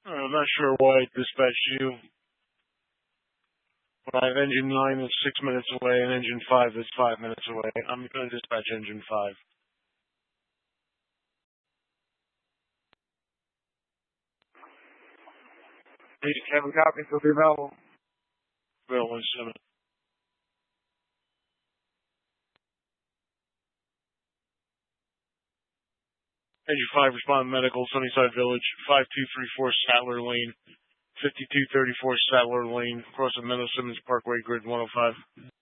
I'm not sure why it dispatched you. When I have engine 9 that's 6 minutes away and engine 5 that's 5 minutes away, I'm going to dispatch engine 5. Kevin copy, still be available. Bill 17. Engine 5, respond medical, Sunnyside Village, 5234 Statler Lane, 5234 Statler Lane, across the Meadow Simmons Parkway, grid 105.